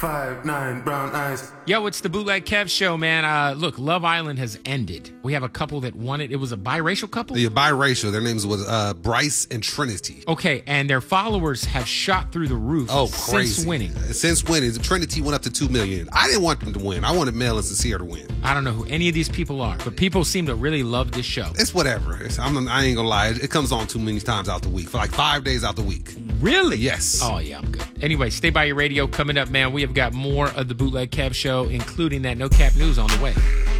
5'9" brown eyes. Yo, it's the Bootleg Kev Show, man. Look, Love Island has ended. We have a couple that won it. It was a biracial couple? Yeah, biracial. Their names was Bryce and Trinity. Okay, and their followers have shot through the roof since winning. Since winning. Trinity went up to 2 million. I didn't want them to win. I wanted Mel and Sincere to win. I don't know who any of these people are, but people seem to really love this show. It's whatever. I ain't gonna lie. It comes on too many times out the week. For like 5 days out the week. Really? Yes. Oh, yeah, I'm good. Anyway, stay by your radio. Coming up, man, we have got more of the Bootleg Kev Show, including that No Cap News on the way.